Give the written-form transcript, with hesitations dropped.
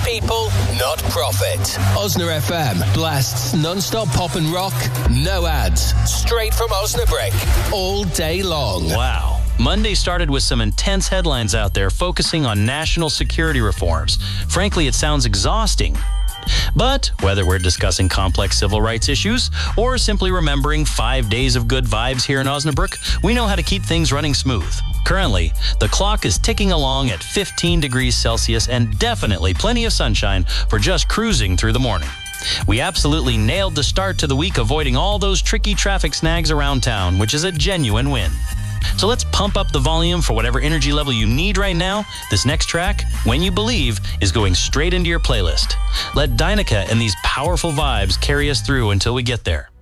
people, not profit. Osna FM blasts non-stop pop and rock, no ads, straight from Osnabrick, all day long. Wow. Monday started with some intense headlines out there focusing on national security reforms. Frankly, it sounds exhausting. But whether we're discussing complex civil rights issues or simply remembering 5 days of good vibes here in Osnabrick, we know how to keep things running smooth. Currently, the clock is ticking along at 15 degrees Celsius and definitely plenty of sunshine for just cruising through the morning. We absolutely nailed the start to the week, avoiding all those tricky traffic snags around town, which is a genuine win. So let's pump up the volume for whatever energy level you need right now. This next track, When You Believe, is going straight into your playlist. Let Dynica and these powerful vibes carry us through until we get there.